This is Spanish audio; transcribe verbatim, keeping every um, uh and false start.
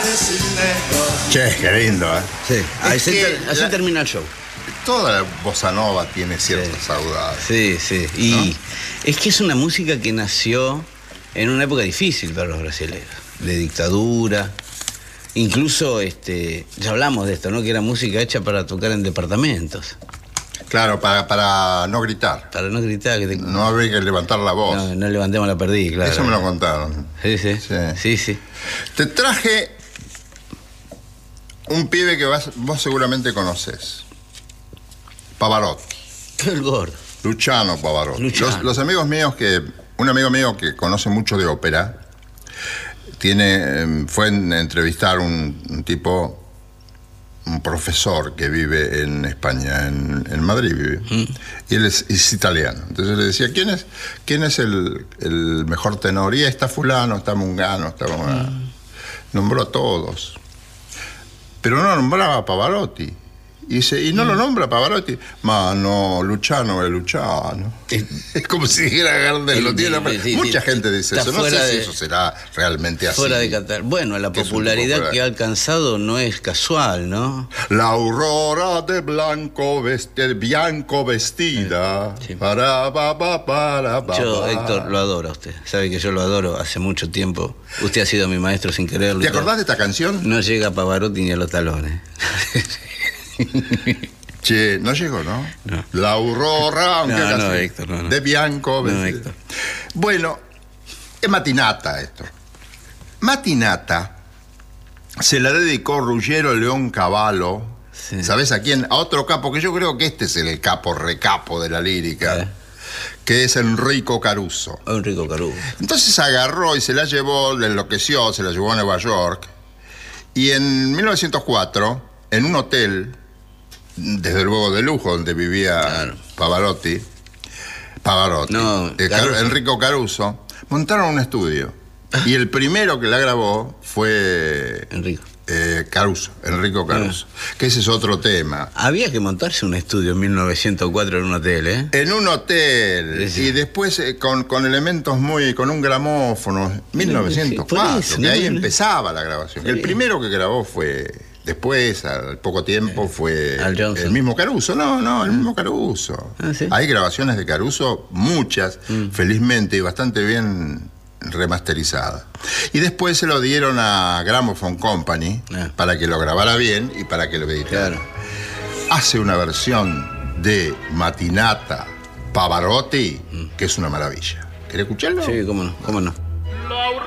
Che, qué lindo, ¿eh? Sí, así, que ter- así la- termina el show. Toda la bossa nova tiene ciertas Sí. saudades. Sí, sí. Y ¿No? es que es una música que nació en una época difícil para los brasileños, de dictadura. Incluso, este, ya hablamos de esto, ¿no? Que era música hecha para tocar en departamentos, Claro, para, para no gritar. para no gritar. Que te... No habría que levantar la voz. no, no levantemos la perdí, claro. Eso me lo contaron. Sí, sí, Sí. sí, sí. Te traje un pibe que vas- vos seguramente conocés. Pavarotti. El gordo. Luciano Pavarotti. Luciano. Los, los amigos míos que... Un amigo mío que conoce mucho de ópera, tiene, eh, fue en entrevistar un, un tipo, un profesor que vive en España, en, en Madrid vive, Mm. y él es, es italiano. Entonces le decía, ¿quién es, quién es el, el mejor tenor? Y está fulano, está Mungano, está Mungano. Mm. Nombró a todos. Pero no nombraba a Pavarotti. Y dice, ¿y no lo nombra Pavarotti? Ma no, Luciano es Luciano. Es como si dijera Gardel, lo tiene. Sí, sí, Mucha sí. gente dice Está eso. No sé fuera si de- eso será realmente así. Fuera de Qatar. Bueno, la Que es un popularidad tipo fuera. que ha alcanzado no es casual, ¿no? La aurora de blanco, vesti- bianco vestida. Sí. Para, pa, pa, para, pa, Yo, pa. Héctor, lo adoro a usted. Sabe que yo lo adoro hace mucho tiempo. Usted ha sido mi maestro sin quererlo. ¿Te acordás de esta canción? No llega a Pavarotti ni a los talones. Che, no llegó, ¿no? No. La aurora, aunque No, casi, no, Héctor, no, no. de bianco No, vestida. Héctor. Bueno, es Matinata esto. Matinata se la dedicó Ruggiero León Cavallo. Sí. ¿Sabes a quién? A otro capo, que yo creo que este es el capo recapo de la lírica, Eh. que es Enrico Caruso. Enrico Caruso. Entonces agarró y se la llevó, le enloqueció, se la llevó a Nueva York. Y en mil novecientos cuatro, en un hotel, desde luego de lujo, donde vivía Claro. Pavarotti, Pavarotti, No, eh, Car- Caruso. Enrico Caruso, montaron un estudio. Y el primero que la grabó fue Enrico. eh, Caruso, Enrico Caruso, que ese es otro tema. Había que montarse un estudio en mil novecientos cuatro en un hotel, ¿eh? En un hotel, Sí, sí. y después eh, con, con elementos muy, con un gramófono, mil novecientos cuatro, por eso, que no, ahí no, no. empezaba la grabación. Está El bien. primero que grabó fue, después, al poco tiempo, fue Al Johnson. el mismo Caruso. No, no, el mismo Caruso. Ah, ¿sí? Hay grabaciones de Caruso, muchas, felizmente, y bastante bien remasterizadas. Y después se lo dieron a Gramophone Company Ah. para que lo grabara bien y para que lo editara. Claro. Hace una versión de Matinata Pavarotti que es una maravilla. ¿Querés escucharlo? Sí, cómo no, cómo no. La